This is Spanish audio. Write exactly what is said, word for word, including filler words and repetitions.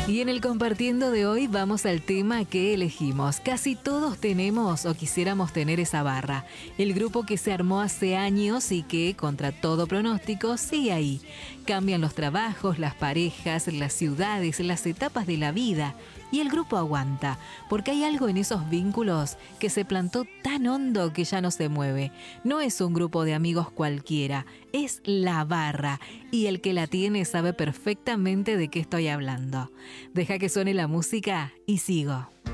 Y en el compartiendo de hoy vamos al tema que elegimos. Casi todos tenemos o quisiéramos tener esa barra. El grupo que se armó hace años y que, contra todo pronóstico, sigue ahí. Cambian los trabajos, las parejas, las ciudades, las etapas de la vida. Y el grupo aguanta, porque hay algo en esos vínculos que se plantó tan hondo que ya no se mueve. No es un grupo de amigos cualquiera, es la barra. Y el que la tiene sabe perfectamente de qué estoy hablando. Deja que suene la música y sigo.